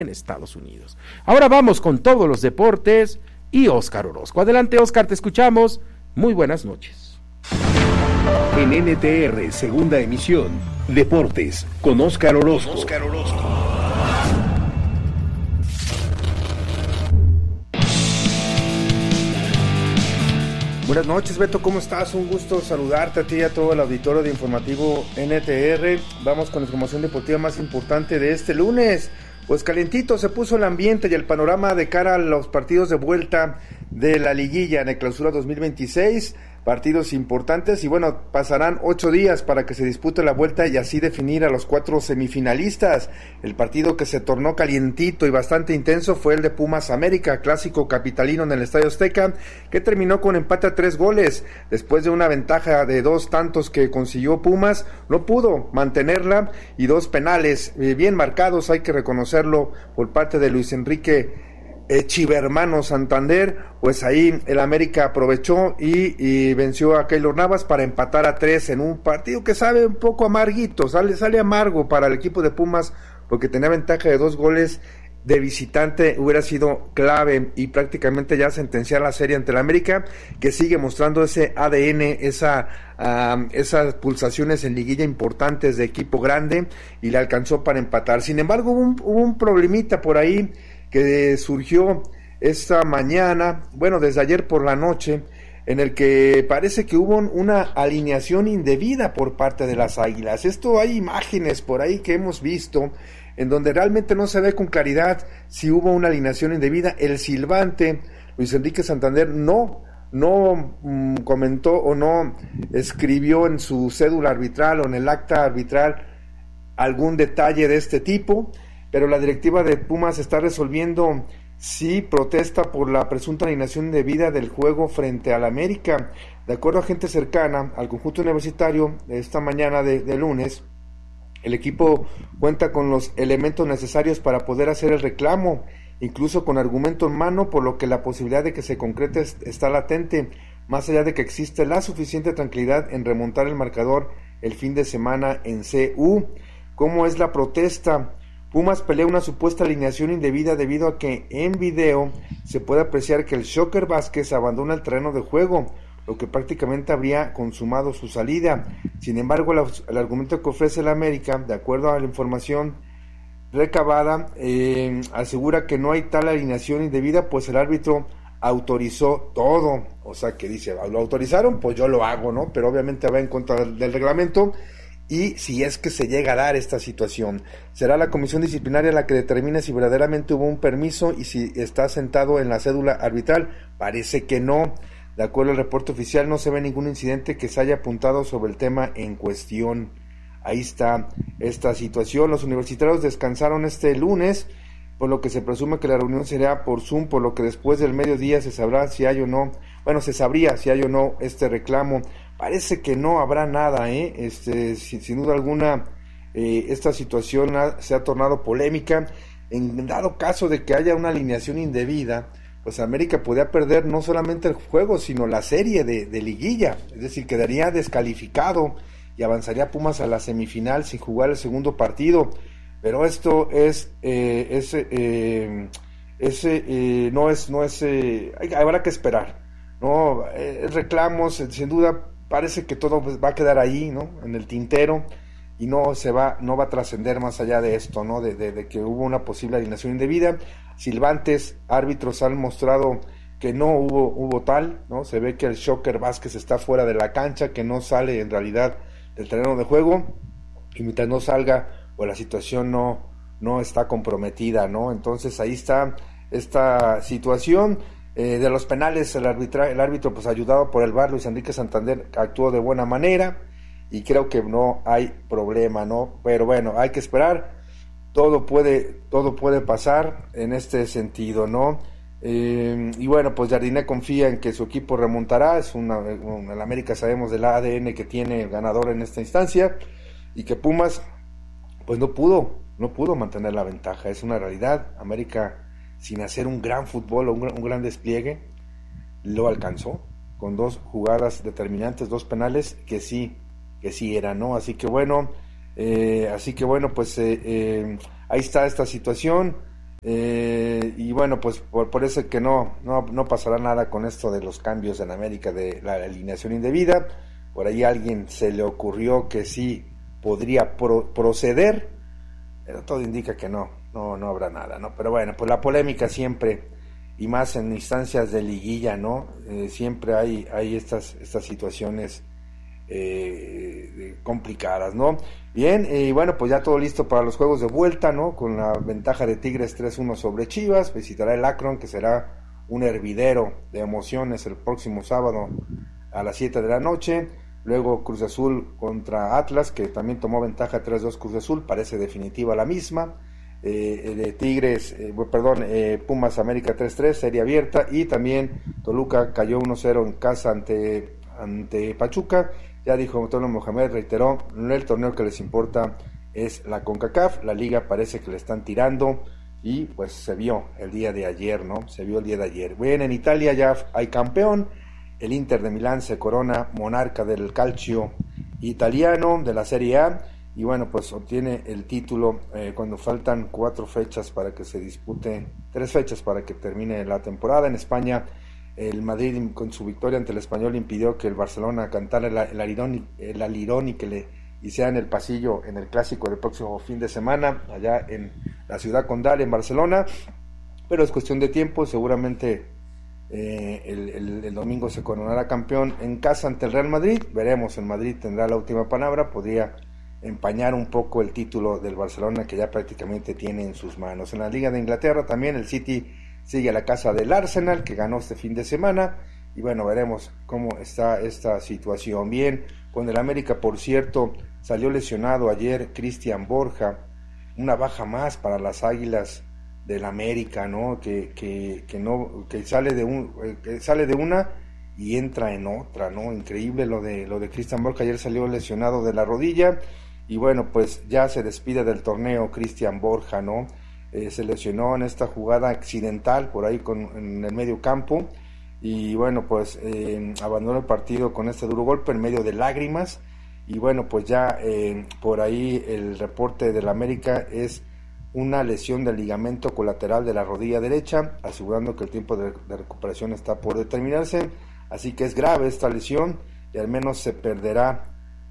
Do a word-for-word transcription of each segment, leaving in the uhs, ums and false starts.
en Estados Unidos. Ahora vamos con todos los deportes y Óscar Orozco. Adelante, Óscar, te escuchamos. Muy buenas noches. En N T R, segunda emisión, Deportes, con Óscar Orozco. Óscar Orozco. Buenas noches, Beto, ¿cómo estás? Un gusto saludarte a ti y a todo el auditorio de Informativo N T R. Vamos con la información deportiva más importante de este lunes. Pues calientito se puso el ambiente y el panorama de cara a los partidos de vuelta de la liguilla en el Clausura dos mil veintiséis. Partidos importantes y bueno, pasarán ocho días para que se dispute la vuelta y así definir a los cuatro semifinalistas. El partido que se tornó calientito y bastante intenso fue el de Pumas América, clásico capitalino en el Estadio Azteca, que terminó con empate a tres goles. Después de una ventaja de dos tantos que consiguió Pumas, no pudo mantenerla y dos penales eh, bien marcados, hay que reconocerlo, por parte de Luis Enrique Eh, Chivermano Santander. Pues ahí el América aprovechó y, y venció a Keylor Navas para empatar a tres en un partido que sabe un poco amarguito, sale, sale amargo para el equipo de Pumas, porque tenía ventaja de dos goles de visitante, hubiera sido clave y prácticamente ya sentenciar la serie ante el América, que sigue mostrando ese A D N, esa, uh, esas pulsaciones en liguilla importantes de equipo grande, y le alcanzó para empatar. Sin embargo, hubo un, hubo un problemita por ahí que surgió esta mañana, bueno, desde ayer por la noche, en el que parece que hubo una alineación indebida por parte de las Águilas. Esto, hay imágenes por ahí que hemos visto en donde realmente no se ve con claridad si hubo una alineación indebida. El silbante Luis Enrique Santander no no mmm, comentó o no escribió en su cédula arbitral o en el acta arbitral algún detalle de este tipo, pero la directiva de Pumas está resolviendo si protesta por la presunta alineación indebida del juego frente al América. De acuerdo a gente cercana al conjunto universitario, esta mañana de, de lunes, el equipo cuenta con los elementos necesarios para poder hacer el reclamo, incluso con argumento en mano, por lo que la posibilidad de que se concrete está latente, más allá de que existe la suficiente tranquilidad en remontar el marcador el fin de semana en C U. ¿Cómo es la protesta? Pumas pelea una supuesta alineación indebida debido a que en video se puede apreciar que el Shocker Vázquez abandona el terreno de juego, lo que prácticamente habría consumado su salida. Sin embargo, el, el argumento que ofrece el América, de acuerdo a la información recabada, eh, asegura que no hay tal alineación indebida, pues el árbitro autorizó todo. O sea, que dice, lo autorizaron, pues yo lo hago, ¿no? Pero obviamente va en contra del, del reglamento. Y si es que se llega a dar esta situación, será la comisión disciplinaria la que determine si verdaderamente hubo un permiso y si está sentado en la cédula arbitral. Parece que no. De acuerdo al reporte oficial, no se ve ningún incidente que se haya apuntado sobre el tema en cuestión. Ahí está esta situación. Los universitarios descansaron este lunes, por lo que se presume que la reunión será por Zoom, por lo que después del mediodía se sabrá si hay o no, bueno, se sabría si hay o no este reclamo. Parece que no habrá nada, ¿eh? Este, sin, sin duda alguna, eh, esta situación ha, se ha tornado polémica. En dado caso de que haya una alineación indebida, pues América podría perder no solamente el juego, sino la serie de, de liguilla, es decir, quedaría descalificado y avanzaría Pumas a la semifinal sin jugar el segundo partido. Pero esto es, eh, es, eh, es eh, no es, no es, eh, hay, habrá que esperar, no, eh, reclamos, sin duda. Parece que todo va a quedar ahí, ¿no? En el tintero, y no se va, no va a trascender más allá de esto, ¿no? De, de, de que hubo una posible alineación indebida. Silbantes, árbitros han mostrado que no hubo, hubo tal, ¿no? Se ve que el Shocker Vázquez está fuera de la cancha, que no sale en realidad del terreno de juego, y mientras no salga, pues la situación no, no está comprometida, ¿no? Entonces ahí está esta situación. Eh, de los penales, el, arbitra, el árbitro, pues ayudado por el V A R, Luis Enrique Santander, actuó de buena manera y creo que no hay problema, ¿no? Pero bueno, hay que esperar, todo puede, todo puede pasar en este sentido, ¿no? Eh, y bueno, pues Jardiné confía en que su equipo remontará, es una, en el América sabemos del A D N que tiene el ganador en esta instancia, y que Pumas, pues no pudo, no pudo mantener la ventaja, es una realidad. América, sin hacer un gran fútbol o un, un gran despliegue, lo alcanzó con dos jugadas determinantes, dos penales que sí, que sí eran, ¿no? Así que bueno, eh, así que bueno, pues eh, eh, ahí está esta situación. Eh, y bueno, pues por, por eso que no, no, no pasará nada con esto de los cambios en América de la alineación indebida. Por ahí a alguien se le ocurrió que sí podría pro, proceder, pero todo indica que no, no, no habrá nada, ¿no? Pero bueno, pues la polémica siempre, y más en instancias de liguilla, ¿no? Eh, siempre hay, hay estas, estas situaciones eh, complicadas, ¿no? Bien, y eh, bueno, pues ya todo listo para los juegos de vuelta, ¿no? Con la ventaja de Tigres tres uno sobre Chivas, visitará el Akron, que será un hervidero de emociones el próximo sábado a las siete de la noche. Luego Cruz Azul contra Atlas, que también tomó ventaja tres dos Cruz Azul, parece definitiva la misma. Eh, de Tigres, eh, perdón, eh, Pumas América tres tres, serie abierta, y también Toluca cayó uno cero en casa ante, ante Pachuca. Ya dijo Antonio Mohamed, reiteró, el torneo que les importa es la CONCACAF, la liga parece que le están tirando, y pues se vio el día de ayer, ¿no? Se vio el día de ayer. Bien, en Italia ya hay campeón. El Inter de Milán se corona monarca del calcio italiano de la Serie A, y bueno, pues obtiene el título eh, cuando faltan cuatro fechas para que se dispute, tres fechas para que termine la temporada. En España, el Madrid con su victoria ante el Español impidió que el Barcelona cantara el, el, alirón, el alirón y que le hiciera en el pasillo en el clásico del próximo fin de semana, allá en la ciudad condal, en Barcelona, pero es cuestión de tiempo, seguramente. Eh, el, el, el domingo se coronará campeón en casa ante el Real Madrid. Veremos, el Madrid tendrá la última palabra, podría empañar un poco el título del Barcelona, que ya prácticamente tiene en sus manos. En la Liga de Inglaterra también el City sigue a la casa del Arsenal, que ganó este fin de semana, y bueno, veremos cómo está esta situación. Bien, con el América, por cierto, salió lesionado ayer Cristian Borja, una baja más para las Águilas del América, ¿no? Que, que, que no, que sale de un, que sale de una y entra en otra, ¿no? Increíble lo de lo de Cristian Borja. Ayer salió lesionado de la rodilla, y bueno, pues ya se despide del torneo Cristian Borja, ¿no? Eh, se lesionó en esta jugada accidental por ahí con, en el medio campo, y bueno, pues eh, abandonó el partido con este duro golpe en medio de lágrimas, y bueno, pues ya eh, por ahí el reporte del América es una lesión del ligamento colateral de la rodilla derecha, asegurando que el tiempo de, de recuperación está por determinarse, así que es grave esta lesión, y al menos se perderá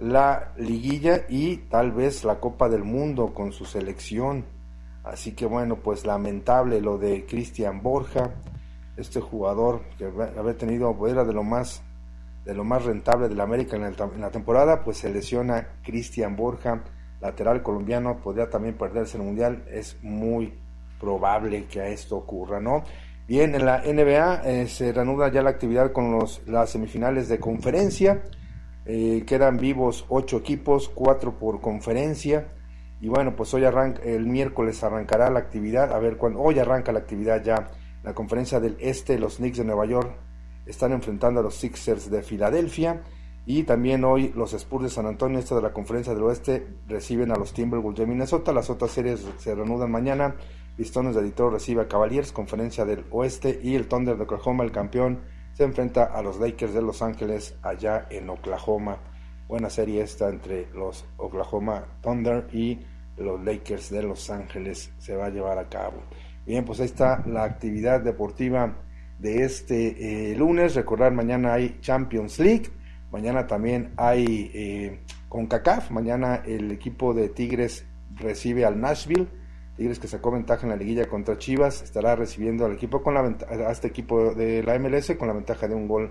la liguilla y tal vez la Copa del Mundo con su selección. Así que bueno, pues lamentable lo de Cristian Borja, este jugador que había tenido, era de lo más de lo más rentable de la América en, el, en la temporada, pues se lesiona Cristian Borja, lateral colombiano, podría también perderse el Mundial, es muy probable que a esto ocurra, ¿no? Bien, en la N B A eh, se reanuda ya la actividad con los, las semifinales de conferencia, eh, quedan vivos ocho equipos, cuatro por conferencia, y bueno, pues hoy arranca, el miércoles arrancará la actividad, a ver cuándo, hoy arranca la actividad ya, la conferencia del Este, los Knicks de Nueva York están enfrentando a los Sixers de Filadelfia, y también hoy los Spurs de San Antonio, esta de la Conferencia del Oeste, reciben a los Timberwolves de Minnesota. Las otras series se reanudan mañana. Pistones de Detroit recibe a Cavaliers, Conferencia del Oeste, y el Thunder de Oklahoma, el campeón, se enfrenta a los Lakers de Los Ángeles allá en Oklahoma. Buena serie esta entre los Oklahoma Thunder y los Lakers de Los Ángeles se va a llevar a cabo. Bien, pues ahí está la actividad deportiva de este eh, lunes. Recordar, mañana hay Champions League. Mañana también hay eh, CONCACAF, mañana el equipo de Tigres recibe al Nashville, Tigres que sacó ventaja en la liguilla contra Chivas, estará recibiendo al equipo con la a este equipo de la M L S con la ventaja de un gol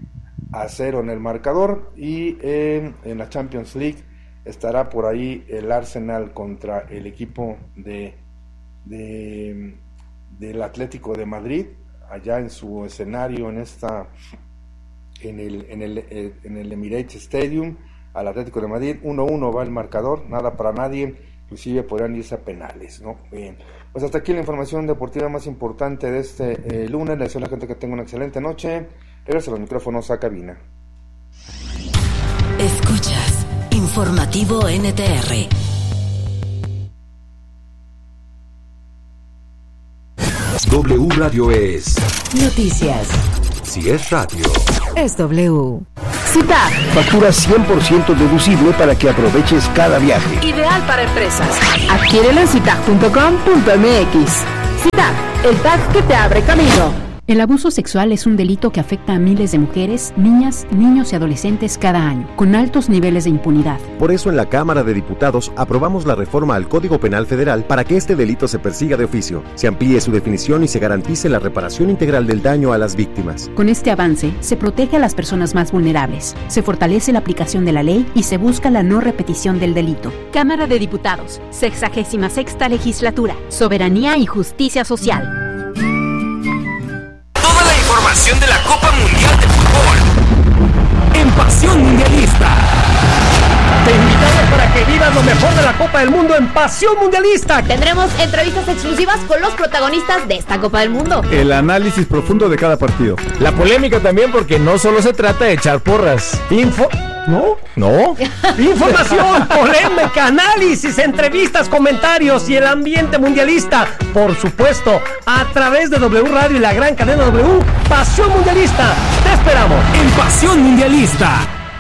a cero en el marcador, y eh, en la Champions League estará por ahí el Arsenal contra el equipo de, de del Atlético de Madrid, allá en su escenario en esta en el, en el, en el Emirates Stadium, al Atlético de Madrid. Uno uno va el marcador, nada para nadie, inclusive podrían irse a penales, ¿no? Bien, pues hasta aquí la información deportiva más importante de este eh, lunes. Les deseo a la gente que tenga una excelente noche. Regreso a los micrófonos a cabina. Escuchas Informativo N T R. W Radio es Noticias. Si es radio, es W. Cita. Factura cien por ciento deducible para que aproveches cada viaje. Ideal para empresas. Adquiérelo en citac punto com punto m x. CITAC, el T A C que te abre camino. El abuso sexual es un delito que afecta a miles de mujeres, niñas, niños y adolescentes cada año, con altos niveles de impunidad. Por eso en la Cámara de Diputados aprobamos la reforma al Código Penal Federal para que este delito se persiga de oficio, se amplíe su definición y se garantice la reparación integral del daño a las víctimas. Con este avance, se protege a las personas más vulnerables, se fortalece la aplicación de la ley y se busca la no repetición del delito. Cámara de Diputados, sexagésima sexta legislatura, soberanía y justicia social. Información de la Copa Mundial de Fútbol en Pasión Mundialista. Te invitamos para que vivas lo mejor de la Copa del Mundo en Pasión Mundialista. Tendremos entrevistas exclusivas con los protagonistas de esta Copa del Mundo. El análisis profundo de cada partido. La polémica también, porque no solo se trata de echar porras. Info... ¿No? ¿No? Información, polémica, análisis, entrevistas, comentarios y el ambiente mundialista. Por supuesto, a través de W Radio y la gran cadena W, Pasión Mundialista. Te esperamos en Pasión Mundialista.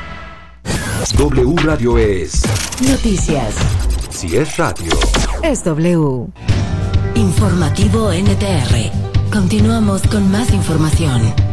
W Radio es noticias. Si es radio, es W. Informativo N T R. Continuamos con más información.